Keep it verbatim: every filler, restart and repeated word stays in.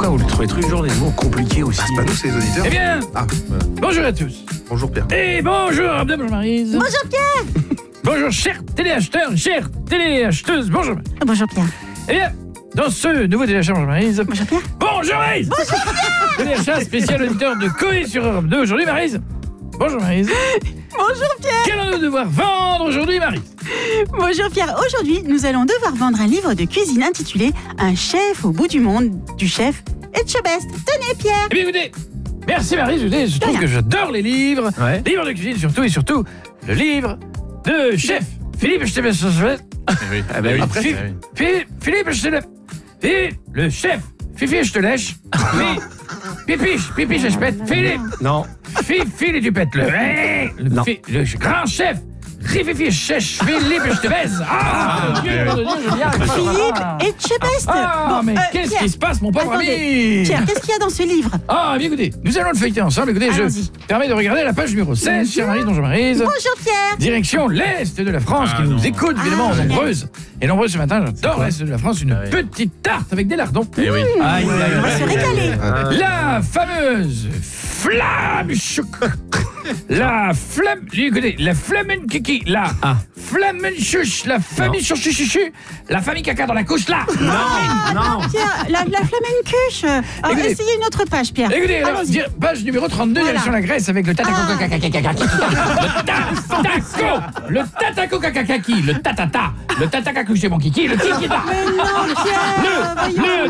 vous le trouvez toujours des mots compliqués aussi. C'est pas nous, c'est les auditeurs. Eh bien, Ah, voilà. bonjour à tous. Bonjour Pierre. Et bonjour Abdel, bonjour Maryse. Bonjour Pierre. Bonjour chers téléacheteurs, chères téléacheteuses, bonjour. Bonjour Pierre. Eh bien, dans ce nouveau téléachat, bonjour Maryse. Bonjour Pierre. Bonjour Maryse. Bonjour Pierre. Téléachat spécial auditeur de Coé sur Europe deux aujourd'hui, Maryse. Bonjour Maryse. Bonjour Pierre. Qu'allons-nous devoir vendre aujourd'hui, Maryse? Bonjour Pierre. Aujourd'hui, nous allons devoir vendre un livre de cuisine intitulé Un chef au bout du monde du chef Etchebest. Tenez Pierre. Eh bien écoutez, merci Maryse, écoutez, je trouve rien. que j'adore les livres, Ouais. livres de cuisine surtout et surtout le livre de chef Philippe Etchebest. Ah bah oui. Après, Philippe. Philippe, Philippe, je te lèche. Philippe, le chef. Fifi, je te lèche. Philippe, Pipiche, Pipiche, je pète. Philippe, Non. Fifi, et tu pètes le. Hey, le, Non. fi- le grand chef. Fifi, chèche, Philippe, je te baise. Ah, mon Dieu, mon Dieu, je n'y arrive pas. Philippe Etchebest. Ah, Bon, mais euh, qu'est-ce Pierre, qui se passe, mon pauvre attendez. ami? Pierre, qu'est-ce qu'il y a dans ce livre? Ah, bien écoutez, nous allons le feuilleter ensemble. Écoutez, je Allons-y. permets de regarder la page numéro seize, chère Maryse, bonjour Maryse. Bonjour Pierre. Direction l'Est de la France, qui nous écoute évidemment Ah, génial. nombreuses. Et nombreuses ce matin, j'adore quoi l'Est de la France, une Ah oui. petite tarte avec des lardons. Eh oui. Aïe, aïe, On va aïe, se aïe, régaler. aïe. La fameuse flamme choc. La flamme, écoutez, la flamme kiki, la Ah. flamme chouche, la famille chouchu chuchu, la famille caca dans la couche là. Non, non. Pierre, la, la flamencuche. Alors, Écoutez. essayez une autre page Pierre. Écoutez, alors, Allons-y. dire- page numéro trente-deux, Voilà. direction la Grèce avec le tataco Ah. kakakakakaki. Le tataco, le tataco kakakaki, le tatata, le tatakaku chez mon kiki, le kikita. Mais non Pierre. Le, voyons. le